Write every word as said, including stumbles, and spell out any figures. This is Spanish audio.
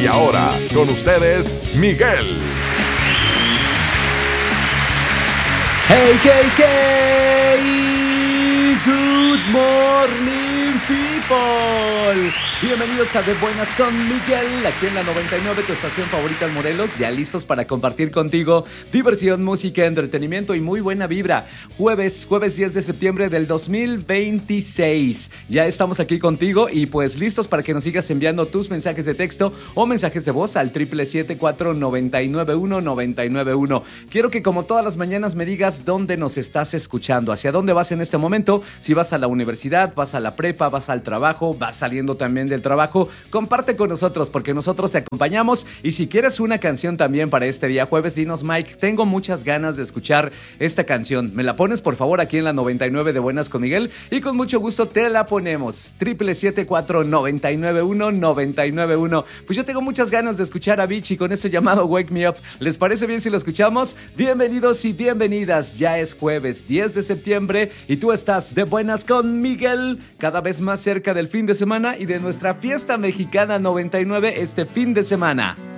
Y ahora, con ustedes, Miguel. Hey, hey, hey, good morning, people. Bienvenidos a De Buenas con Miguel, aquí en la noventa y nueve, tu estación favorita en Morelos. Ya listos para compartir contigo diversión, música, entretenimiento y muy buena vibra. Jueves, jueves diez de septiembre del dos mil veintiséis. Ya estamos aquí contigo y pues listos para que nos sigas enviando tus mensajes de texto o mensajes de voz al siete siete siete, cuatro nueve nueve uno, nueve nueve uno. Quiero que como todas las mañanas me digas dónde nos estás escuchando, hacia dónde vas en este momento. Si vas a la universidad, vas a la prepa, vas al trabajo, vas saliendo también del trabajo, comparte con nosotros porque nosotros te acompañamos. Y si quieres una canción también para este día jueves, dinos: Mike, tengo muchas ganas de escuchar esta canción, me la pones por favor aquí en la noventa y nueve de Buenas con Miguel y con mucho gusto te la ponemos. Siete siete cuatro nueve nueve uno, nueve nueve uno. Pues yo tengo muchas ganas de escuchar a Avicii con eso llamado Wake Me Up. ¿Les parece bien si lo escuchamos? Bienvenidos y bienvenidas, ya es jueves diez de septiembre y tú estás de Buenas con Miguel, cada vez más cerca del fin de semana y de nuestra fiesta mexicana noventa y nueve este fin de semana.